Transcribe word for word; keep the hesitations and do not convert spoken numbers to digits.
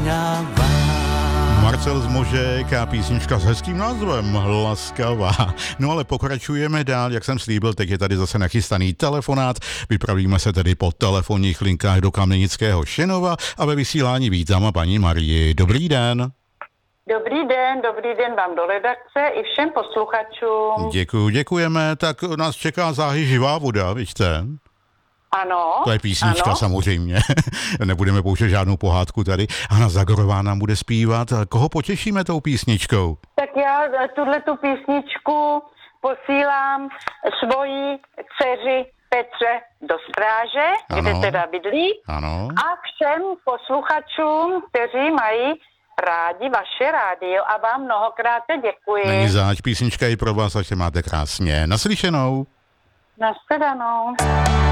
laskavá. Marcel Zmožek a písnička s hezkým názvem Laskavá. No ale pokračujeme dál, jak jsem slíbil, teď je tady zase nachystaný telefonát. Vypravíme se tedy po telefonních linkách do Kamenického Šenova a ve vysílání vítám paní Marii. Dobrý den. Dobrý den, dobrý den vám do redakce i všem posluchačům. Děkuji, děkujeme. Tak nás čeká záhy živá voda, víte? Ano. To je písnička ano. samozřejmě. Nebudeme pouštět žádnou pohádku tady. Hana Zagorová nám bude zpívat. Koho potěšíme tou písničkou? Tak já tuhle tu písničku posílám svojí dceři Petře do Stráže, ano. Kde teda bydlí. Ano. A všem posluchačům, kteří mají rádi vaše rádio a vám mnohokrát děkuji. Není zač, písnička i pro vás, ať se máte krásně. Naslyšenou. Nashledanou.